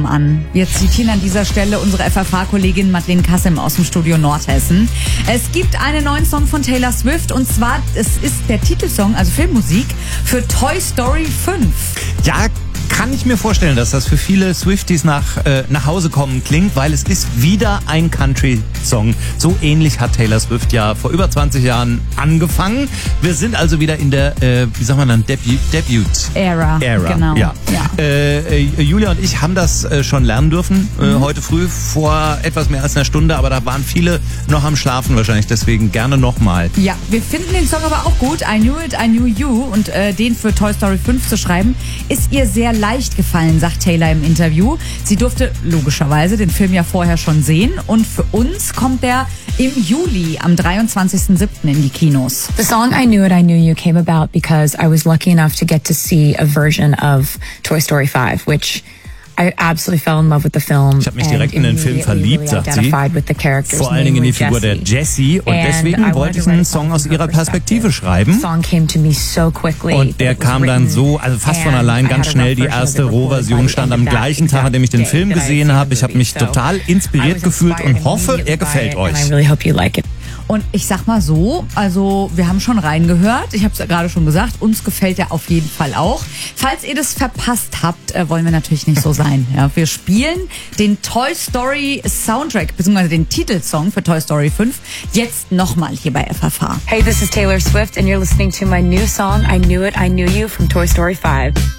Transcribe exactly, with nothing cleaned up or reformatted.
an. Wir zitieren an dieser Stelle unsere F F H-Kollegin Madeleine Kassem aus dem Studio Nordhessen. Es gibt einen neuen Song von Taylor Swift und zwar, es ist der Titelsong, also Filmmusik, für Toy Story fünf. Ja, kann ich mir vorstellen, dass das für viele Swifties nach, äh, nach Hause kommen klingt, weil es ist wieder ein Country-Song. So ähnlich hat Taylor Swift ja vor über zwanzig Jahren angefangen. Wir sind also wieder in der, äh, wie sagt man dann, Debut, Debut Era. Era. Genau. Ja. Ja. Äh, Julia und ich haben das äh, schon lernen dürfen, äh, mhm. heute früh vor etwas mehr als einer Stunde, aber da waren viele noch am Schlafen wahrscheinlich, deswegen gerne nochmal. Ja, wir finden den Song aber auch gut. I Knew It, I Knew You und äh, den für Toy Story fünf zu schreiben, ist ihr sehr leicht gefallen, sagt Taylor im Interview. Sie durfte logischerweise den Film ja vorher schon sehen und für uns kommt der im Juli am dreiundzwanzigsten siebten in die Kinos. The song I Knew It, I Knew You came about because I was lucky enough to get to see a version of Toy Story five, which I absolutely fell in love with the film. Ich habe mich direkt in den Film verliebt, sagt sie. Vor allen Dingen in die Figur der Jessie. Und deswegen wollte ich einen Song aus ihrer Perspektive schreiben. Und der kam dann so, also fast von allein, ganz schnell. Die erste Rohversion stand am gleichen Tag, an dem ich den Film gesehen habe. Ich habe mich total inspiriert gefühlt und hoffe, er gefällt euch. Und ich sag mal so, also wir haben schon reingehört, ich habe es ja gerade schon gesagt, uns gefällt er auf jeden Fall auch. Falls ihr das verpasst habt, äh, wollen wir natürlich nicht so sein. Ja, wir spielen den Toy Story Soundtrack, beziehungsweise den Titelsong für Toy Story fünf, jetzt nochmal hier bei F F H. Hey, this is Taylor Swift and you're listening to my new song, I Knew It, I Knew You from Toy Story five.